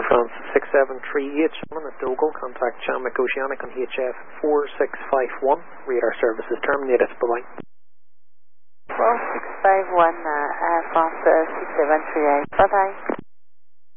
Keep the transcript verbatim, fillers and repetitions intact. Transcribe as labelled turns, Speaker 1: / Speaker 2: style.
Speaker 1: France six seven three eight, Shannon at Dogal. Contact Shamrock Oceanic on H F four six five one. Radar service is terminated. Bye-bye.
Speaker 2: four six five one, uh, uh, France uh, six seven three eight. Bye-bye.